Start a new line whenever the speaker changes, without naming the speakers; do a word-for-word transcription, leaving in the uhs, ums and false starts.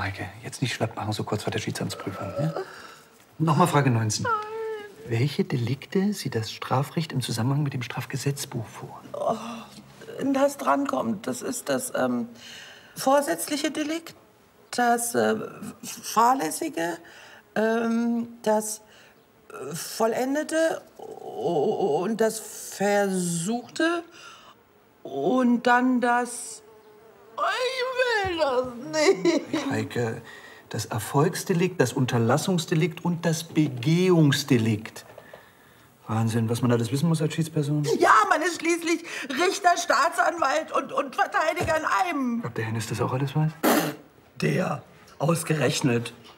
Maike, jetzt nicht schlapp machen, so kurz vor der Schiedsamtsprüfung. Ja? Nochmal Frage neunzehn. Nein. Welche Delikte sieht das Strafrecht im Zusammenhang mit dem Strafgesetzbuch vor?
Oh, das drankommt, das ist das ähm, vorsätzliche Delikt, das äh, fahrlässige, ähm, das äh, vollendete und das versuchte und dann das... Ich will das nicht.
Heike, das Erfolgsdelikt, das Unterlassungsdelikt und das Begehungsdelikt. Wahnsinn, was man alles wissen muss als Schiedsperson.
Ja, man ist schließlich Richter, Staatsanwalt und, und Verteidiger in einem.
Ob der Hennes das auch alles weiß?
Der, ausgerechnet.